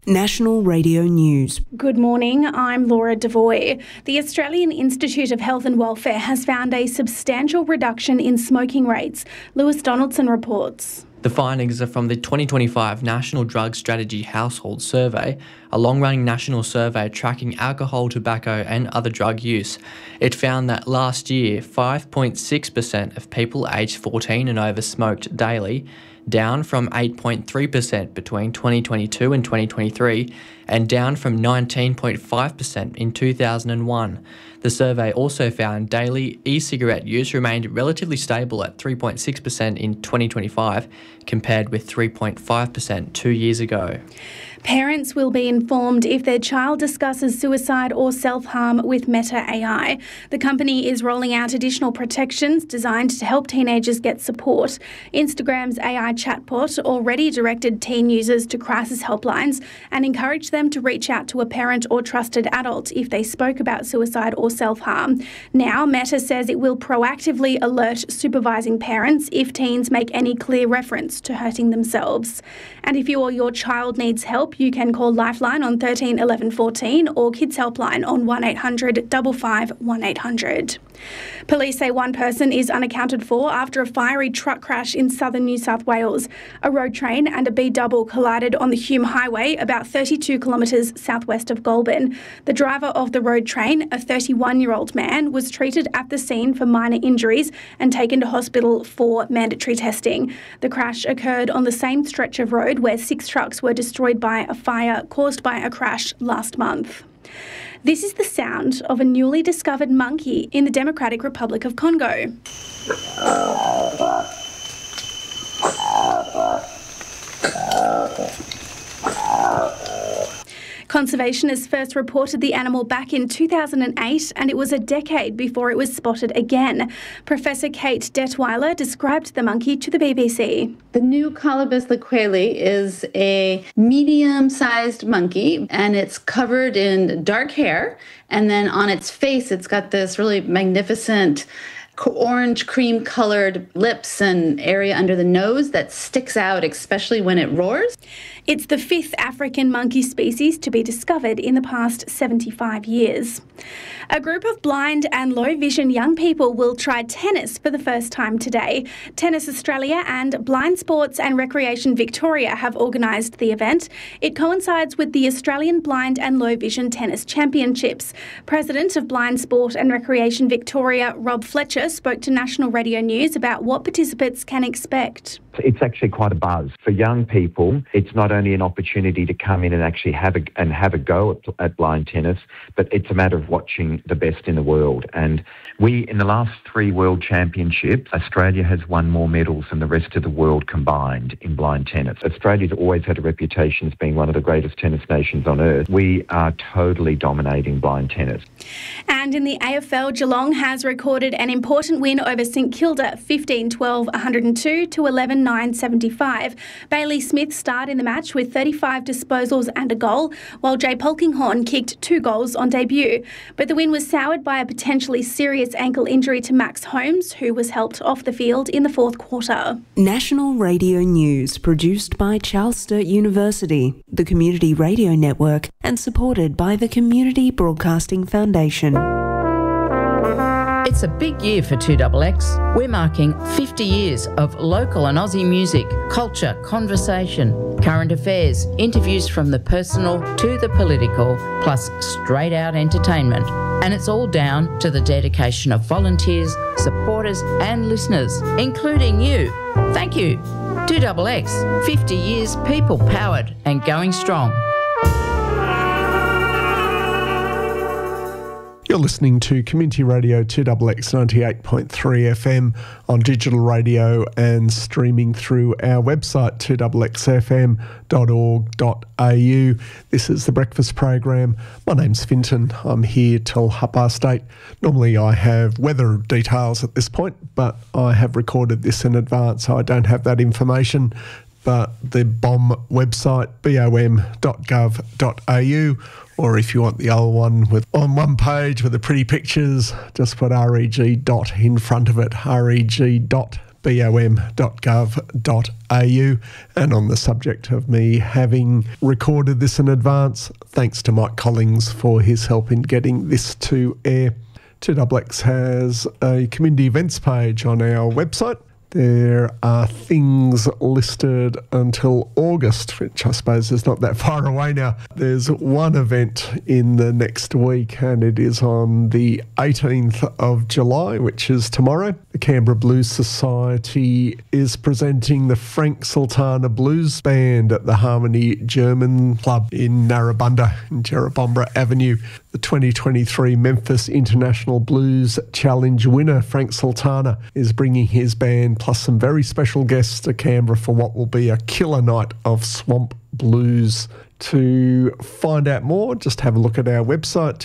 National Radio News. Good morning, I'm Laura Devoy. The Australian Institute of Health and Welfare has found a substantial reduction in smoking rates. Lewis Donaldson reports. The findings are from the 2025 National Drug Strategy Household Survey, a long-running national survey tracking alcohol, tobacco and other drug use. It found that last year, 5.6% of people aged 14 and over smoked daily, down from 8.3% between 2022 and 2023, and down from 19.5% in 2001. The survey also found daily e-cigarette use remained relatively stable at 3.6% in 2025, compared with 3.5% 2 years ago. Parents will be informed if their child discusses suicide or self-harm with Meta AI. The company is rolling out additional protections designed to help teenagers get support. Instagram's AI chatbot already directed teen users to crisis helplines and encouraged them to reach out to a parent or trusted adult if they spoke about suicide or self-harm. Now, Meta says it will proactively alert supervising parents if teens make any clear reference to hurting themselves. And if you or your child needs help, you can call Lifeline on 13 11 14 or Kids Helpline on 1800 55 1800. Police say one person is unaccounted for after a fiery truck crash in southern New South Wales. A road train and a B-double collided on the Hume Highway about 32 kilometres southwest of Goulburn. The driver of the road train, a 31-year-old man, was treated at the scene for minor injuries and taken to hospital for mandatory testing. The crash occurred on the same stretch of road where 6 trucks were destroyed by a fire caused by a crash last month. This is the sound of a newly discovered monkey in the Democratic Republic of Congo. Conservationists first reported the animal back in 2008, and it was a decade before it was spotted again. Professor Kate Detweiler described the monkey to the BBC. The new Colobus liqueli is a medium-sized monkey, and it's covered in dark hair, and then on its face it's got this really magnificent orange cream colored lips and area under the nose that sticks out, especially when it roars. It's the 5th African monkey species to be discovered in the past 75 years. A group of blind and low vision young people will try tennis for the first time today. Tennis Australia and Blind Sports and Recreation Victoria have organised the event. It coincides with the Australian Blind and Low Vision Tennis Championships. President of Blind Sport and Recreation Victoria, Rob Fletcher, spoke to National Radio News about what participants can expect. It's actually quite a buzz. For young people, it's not only an opportunity to come in and actually have a go at blind tennis, but it's a matter of watching the best in the world. And in the last 3 World Championships, Australia has won more medals than the rest of the world combined in blind tennis. Australia's always had a reputation as being one of the greatest tennis nations on earth. We are totally dominating blind tennis. And in the AFL, Geelong has recorded an important win over St Kilda, 15-12-102 to 11-9-75. Bailey Smith starred in the match with 35 disposals and a goal, while Jay Polkinghorne kicked 2 goals on debut. But the win was soured by a potentially serious ankle injury to Max Holmes, who was helped off the field in the 4th quarter. National Radio News, produced by Charles Sturt University, the Community Radio Network, and supported by the Community Broadcasting Foundation. It's a big year for 2XX. We're marking 50 years of local and Aussie music, culture, conversation, current affairs, interviews from the personal to the political, plus straight out entertainment. And it's all down to the dedication of volunteers, supporters and listeners, including you. Thank you. 2XX, 50 years people powered and going strong. You're listening to Community Radio 2XX 98.3 FM on digital radio and streaming through our website 2xfm.org.au. This is the breakfast program. My name's Finton. I'm here till 8:30. Normally I have weather details at this point, but I have recorded this in advance, so I don't have that information. But the BOM website, bom.gov.au, or if you want the old one on one page with the pretty pictures, just put reg. in front of it, reg.bom.gov.au. bom.gov.au. And on the subject of me having recorded this in advance, thanks to Mike Collings for his help in getting this to air. 2XX has a community events page on our website. There are things listed until August, which I suppose is not that far away now. There's one event in the next week, and it is on the 18th of July, which is tomorrow. The Canberra Blues Society is presenting the Frank Sultana Blues Band at the Harmony German Club in Narrabundah in Jerrabomberra Avenue. The 2023 Memphis International Blues Challenge winner, Frank Sultana, is bringing his band plus some very special guests to Canberra for what will be a killer night of swamp blues. To find out more, just have a look at our website,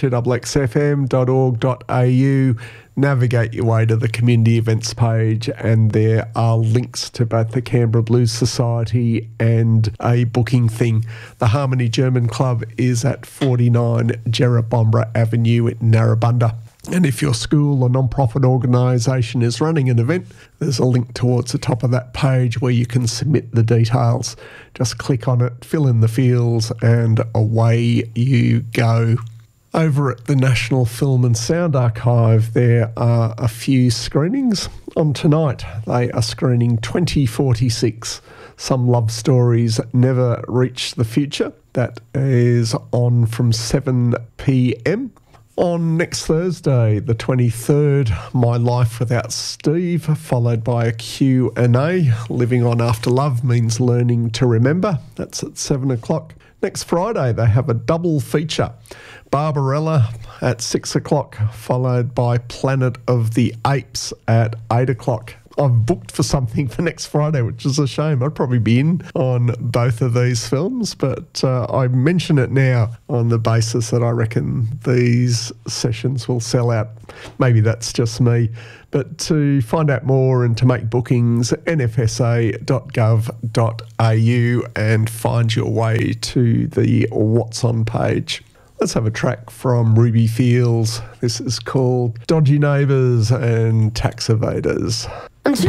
2xfm.org.au, navigate your way to the community events page, and there are links to both the Canberra Blues Society and a booking thing. The Harmony German Club is at 49 Jerrabomberra Avenue in Narrabundah. And if your school or non-profit organisation is running an event, there's a link towards the top of that page where you can submit the details. Just click on it, fill in the fields, and away you go. Over at the National Film and Sound Archive, there are a few screenings on tonight. They are screening 2046, Some Love Stories Never Reach the Future. That is on from 7 p.m. On next Thursday, the 23rd, My Life Without Steve, followed by a Q&A. Living on After Love means learning to remember. That's at 7 o'clock. Next Friday, they have a double feature. Barbarella at 6 o'clock, followed by Planet of the Apes at 8 o'clock. I've booked for something for next Friday, which is a shame. I'd probably be in on both of these films, but I mention it now on the basis that I reckon these sessions will sell out. Maybe that's just me. But to find out more and to make bookings, nfsa.gov.au and find your way to the What's On page. Let's have a track from Ruby Fields. This is called Dodgy Neighbours and Tax Evaders.